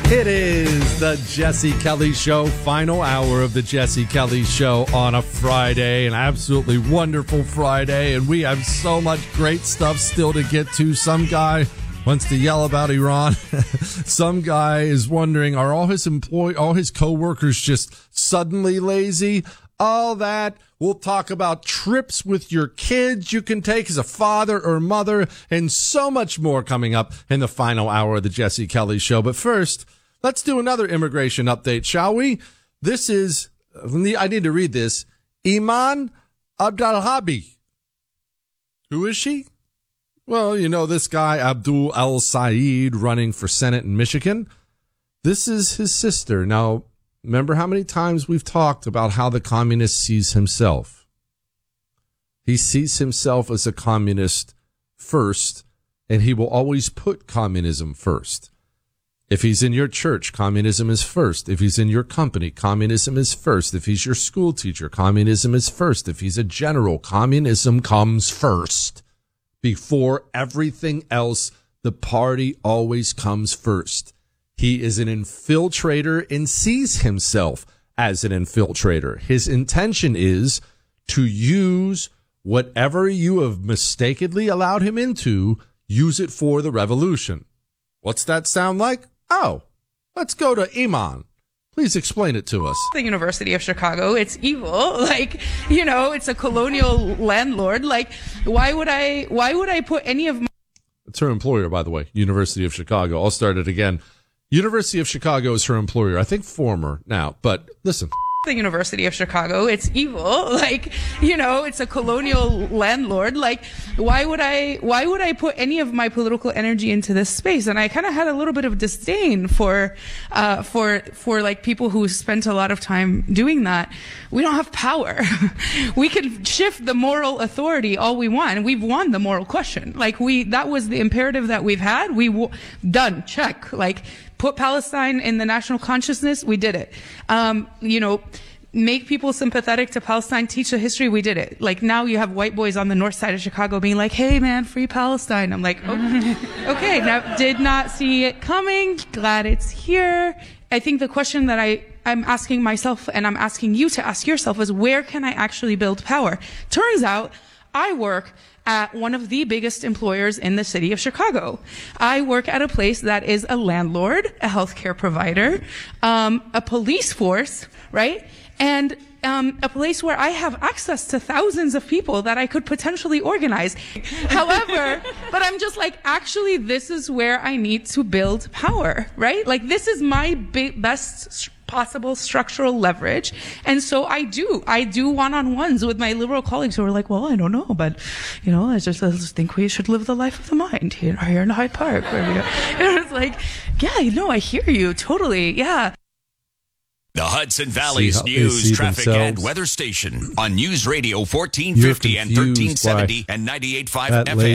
It is the Jesse Kelly Show, final hour of the Jesse Kelly Show on a Friday, an absolutely wonderful Friday, and we have so much great stuff still to get to. Some guy wants to yell about Iran. Some guy is wondering, are all his coworkers just suddenly lazy? All that. We'll talk about trips with your kids you can take as a father or mother, and so much more coming up in the final hour of the Jesse Kelly Show. But first, let's do another immigration update, shall we? This is, I need to read this, Iman Abdalhabi. Who is she? Well, you know this guy, Abdul Al-Said, running for Senate in Michigan. This is his sister. Now, remember how many times we've talked about how the communist sees himself? He sees himself as a communist first, and he will always put communism first. If he's in your church, communism is first. If he's in your company, communism is first. If he's your school teacher, communism is first. If he's a general, communism comes first. Before everything else, the party always comes first. He is an infiltrator and sees himself as an infiltrator. His intention is to use whatever you have mistakenly allowed him into, use it for the revolution. What's that sound like? Oh, let's go to Iman. Please explain it to us. The University of Chicago, it's evil. It's a colonial landlord. Why would I put any of my... It's her employer, by the way, University of Chicago. I'll start it again. University of Chicago is her employer. I think former now, but listen. The University of Chicago, it's evil. It's a colonial landlord. Why would I put any of my political energy into this space? And I kind of had a little bit of disdain for people who spent a lot of time doing that. We don't have power. We can shift the moral authority all we want. We've won the moral question. That was the imperative that we've had. Done. Check. Put Palestine in the national consciousness. We did it. Make people sympathetic to Palestine, teach the history. We did it. Now you have white boys on the north side of Chicago being like, hey man, free Palestine. I'm like, oh, okay. Now, did not see it coming. Glad it's here. I think the question that I'm asking myself, and I'm asking you to ask yourself, is where can I actually build power? Turns out I work at one of the biggest employers in the city of Chicago. I work at a place that is a landlord, a healthcare provider, a police force, right? And a place where I have access to thousands of people that I could potentially organize. However, but I'm just actually, this is where I need to build power, right? This is my best possible structural leverage. And so I do one-on-ones with my liberal colleagues who are like, well, I don't know, but, I just think we should live the life of the mind here in Hyde Park. It's I hear you totally. Yeah. The Hudson Valley's news, traffic, and weather station on News Radio 1450 and 1370 and 98.5 FM.